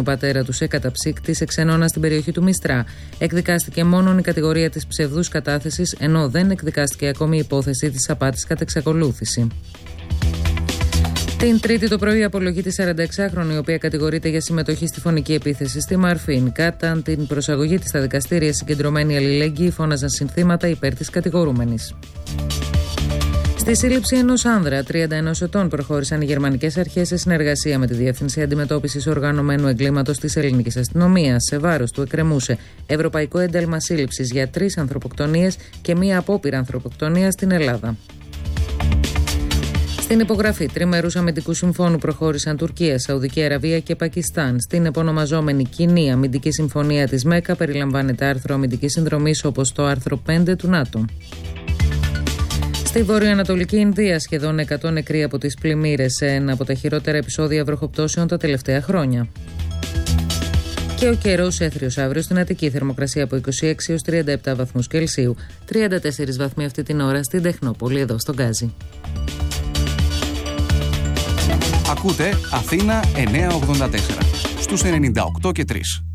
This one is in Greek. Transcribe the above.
πεθαμένου πατέρα του σε καταψύκτη σε ξενώνα στην περιοχή του Μιστρά. Εκδικάστηκε μόνον η κατηγορία της ψευδούς κατάθεσης, ενώ δεν εκδικάστηκε ακόμη η υπόθεση της απάτης κατ' εξακολούθηση. Την Τρίτη το πρωί απολογεί τη 46χρονη, η οποία κατηγορείται για συμμετοχή στη φωνική επίθεση στη Μαρφίν. Κατά την προσαγωγή της στα δικαστήρια, συγκεντρωμένοι αλληλέγγυοι φώναζαν συνθήματα υπέρ της κατηγορούμενης. Στη σύλληψη ενός άνδρα 31 ετών προχώρησαν οι γερμανικές αρχές σε συνεργασία με τη Διεύθυνση Αντιμετώπισης Οργανωμένου Εγκλήματος της Ελληνικής Αστυνομίας. Σε βάρος του εκκρεμούσε ευρωπαϊκό ένταλμα σύλληψης για 3 ανθρωποκτονίες και μία απόπειρα ανθρωποκτονίας στην Ελλάδα. Στην υπογραφή τριμερούς αμυντικού συμφώνου προχώρησαν Τουρκία, Σαουδική Αραβία και Πακιστάν. Στην επωνομαζόμενη κοινή αμυντική συμφωνία της ΜΕΚΑ περιλαμβάνεται άρθρο αμυντικής συνδρομής όπως το άρθρο 5 του ΝΑΤΟ. Στη βορειοανατολική Ινδία, σχεδόν 100 νεκροί από τις πλημμύρες σε ένα από τα χειρότερα επεισόδια βροχοπτώσεων τα τελευταία χρόνια. Και ο καιρός έθριος αύριο στην Αττική, θερμοκρασία από 26 έως 37 βαθμούς Κελσίου. 34 βαθμοί αυτή την ώρα στην Τεχνόπολη, εδώ στον Γκάζι. Ακούτε Αθήνα 984 στους 98 και 3.